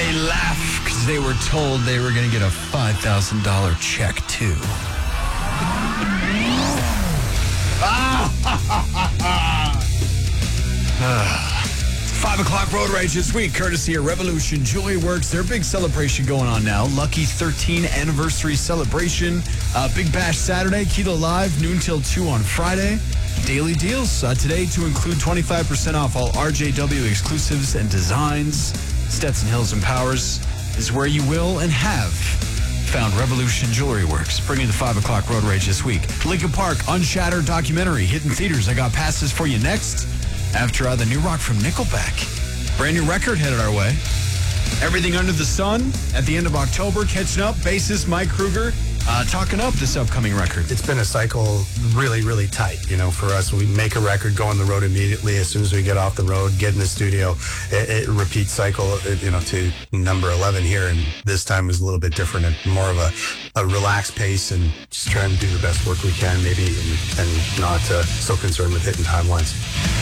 they laugh because they were told they were going to get a $5,000 check, too. 5 o'clock road rage this week, courtesy of Revolution Jewelry Works. Their big celebration going on now. Lucky 13 anniversary celebration. Big Bash Saturday, Kilo Live, noon till 2 on Friday. Daily deals today to include 25% off all RJW exclusives and designs. Stetson Hills and Powers is where you will and have found Revolution Jewelry Works, bringing the 5 o'clock road rage this week. Lincoln Park Unshattered documentary hitting theaters. I got passes for you next after the new rock from Nickelback. Brand new record headed our way. Everything Under the Sun at the end of October. Catching up, bassist Mike Kruger talking up this upcoming record. It's been a cycle really, really tight, for us. We make a record, go on the road immediately. As soon as we get off the road, get in the studio, it repeats cycle, to number 11 here. And this time is a little bit different and more of a relaxed pace and just trying to do the best work we can maybe and not so concerned with hitting timelines.